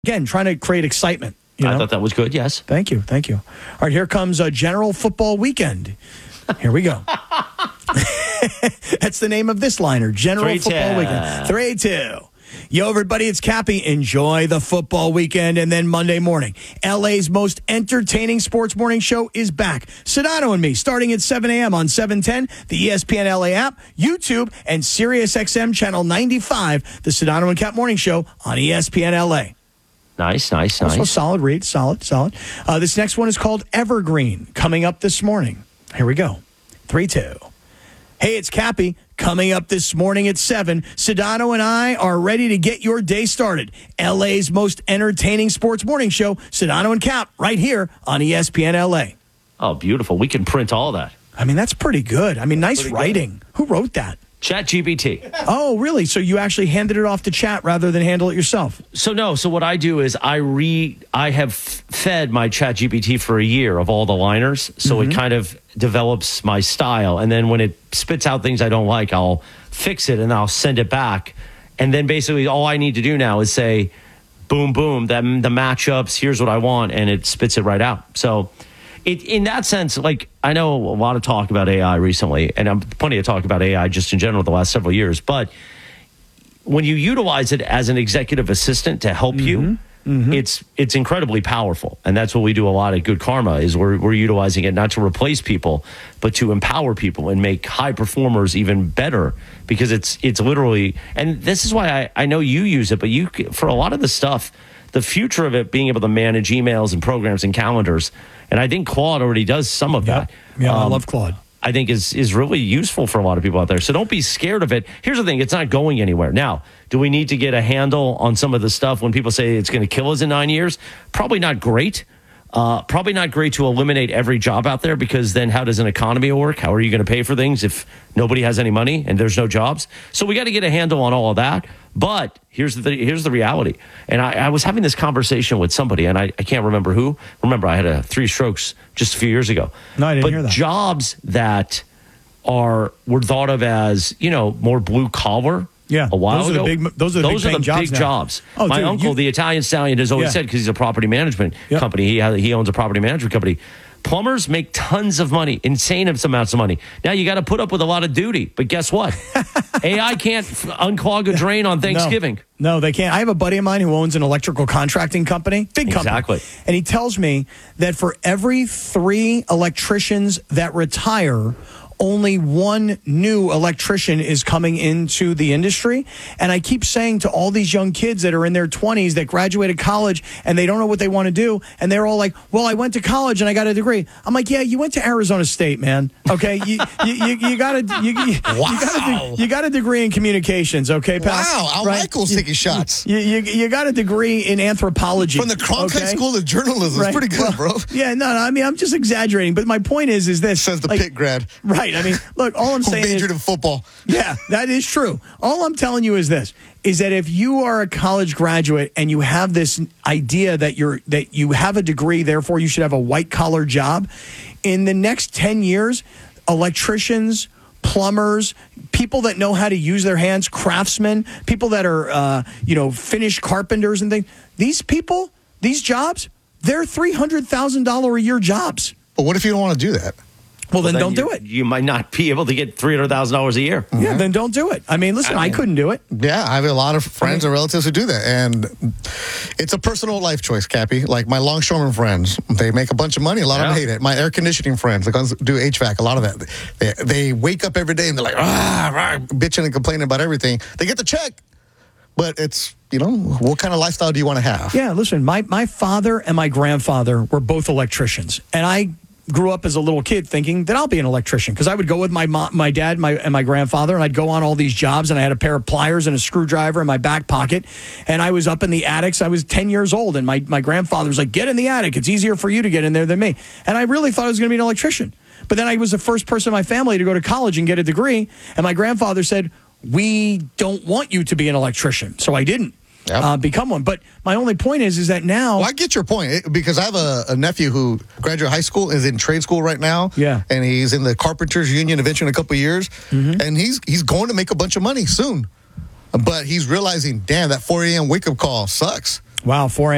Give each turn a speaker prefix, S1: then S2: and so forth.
S1: Again, trying to create excitement.
S2: I thought that was good, yes.
S1: Thank you. All right, here comes a General Football Weekend. Here we go. That's the name of this liner, General Football Weekend. 3-2. Yo, everybody, it's Cappy. Enjoy the football weekend. And then Monday morning, LA's most entertaining sports morning show is back. Sedano and me, starting at 7 a.m. on 710, the ESPN LA app, YouTube, and SiriusXM Channel 95, the Sedano and Cap Morning Show on ESPN LA.
S2: Nice.
S1: Also solid read, solid. This next one is called Evergreen, coming up this morning. Here we go. 3-2. Hey, it's Cappy. Coming up this morning at 7, Sedano and I are ready to get your day started. LA's most entertaining sports morning show, Sedano and Cap, right here on ESPN LA.
S2: Oh, beautiful. We can print all that.
S1: I mean, that's pretty good. I mean, nice writing. Good. Who wrote that?
S2: ChatGPT.
S1: Oh, really? So you actually handed it off to Chat rather than handle it yourself?
S2: So what I do is I have fed my ChatGPT for a year of all the liners, so it kind of develops my style. And then when it spits out things I don't like, I'll fix it and I'll send it back. And then basically all I need to do now is say, boom, boom, the matchups, here's what I want, and it spits it right out. So in that sense, like, I know a lot of talk about AI recently, and I'm plenty of talk about AI just in general the last several years. But when you utilize it as an executive assistant to help you, it's incredibly powerful. And that's what we do a lot at Good Karma, is we're utilizing it not to replace people, but to empower people and make high performers even better, because it's literally, and this is why I know you use it, but you, for a lot of the stuff, the future of it being able to manage emails and programs and calendars, and I think Claude already does some of that.
S1: Yeah, I love Claude.
S2: I think is really useful for a lot of people out there. So don't be scared of it. Here's the thing. It's not going anywhere. Now, do we need to get a handle on some of the stuff when people say it's going to kill us in 9 years? Probably not great. Probably not great to eliminate every job out there, because then how does an economy work? How are you going to pay for things if nobody has any money and there's no jobs? So we got to get a handle on all of that. But here's the reality. And I was having this conversation with somebody, and I can't remember who. Remember, I had 3 strokes just a few years ago.
S1: No, I didn't hear that.
S2: But jobs that were thought of as, more blue collar.
S1: Yeah,
S2: a while ago.
S1: Those are the big jobs.
S2: Oh, my uncle, the Italian Stallion, has always said, because he's a property management company. He owns a property management company. Plumbers make tons of money, insane amounts of money. Now, you got to put up with a lot of duty. But guess what? AI can't unclog a drain on Thanksgiving.
S1: No, they can't. I have a buddy of mine who owns an electrical contracting company, big company.
S2: Exactly.
S1: And he tells me that for every 3 electricians that retire, only 1 new electrician is coming into the industry. And I keep saying to all these young kids that are in their 20s that graduated college and they don't know what they want to do, and they're all like, well, I went to college and I got a degree. I'm like, yeah, you went to Arizona State, man. Okay, you got a degree in communications, okay, pal?
S3: Wow, Al Michaels taking shots.
S1: You got a degree in anthropology.
S3: From the Cronkite School of Journalism. Right. It's pretty good, bro.
S1: Yeah, no, I mean, I'm just exaggerating, but my point is this.
S3: Says the Pitt grad.
S1: Right. I mean, look, all I'm saying is...
S3: Who majored in football.
S1: Yeah, that is true. All I'm telling you is this, is that if you are a college graduate and you have this idea that you have a degree, therefore you should have a white-collar job, in the next 10 years, electricians, plumbers, people that know how to use their hands, craftsmen, people that are, finished carpenters and things, these people, these jobs, they're $300,000 a year jobs.
S3: But what if you don't want to do that?
S1: Well, then don't do it.
S2: You might not be able to get $300,000 a year.
S1: Yeah, then don't do it. I mean, listen, I couldn't do it.
S3: Yeah, I have a lot of friends and relatives who do that. And it's a personal life choice, Cappy. Like my longshoreman friends, they make a bunch of money. A lot of them hate it. My air conditioning friends, like do HVAC, a lot of that. They wake up every day and they're like, bitching and complaining about everything. They get the check. But it's, what kind of lifestyle do you want to have?
S1: Yeah, listen, my father and my grandfather were both electricians. And I grew up as a little kid thinking that I'll be an electrician, because I would go with my mom, my dad, and my grandfather, and I'd go on all these jobs, and I had a pair of pliers and a screwdriver in my back pocket, and I was up in the attics. I was 10 years old, and my grandfather was like, get in the attic. It's easier for you to get in there than me. And I really thought I was going to be an electrician. But then I was the first person in my family to go to college and get a degree, and my grandfather said, we don't want you to be an electrician. So I didn't. Become one. But my only point is that now...
S3: Well, I get your point, because I have a nephew who graduated high school, is in trade school right now.
S1: Yeah.
S3: And he's in the Carpenters Union eventually in a couple of years. And he's going to make a bunch of money soon. But he's realizing, damn, that 4 a.m. wake-up call sucks.
S1: Wow, 4 a.m.